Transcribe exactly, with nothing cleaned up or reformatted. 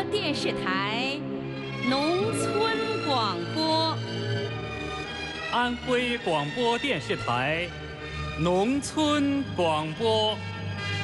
播电视台农村广播。 安徽广播电视台农村广播。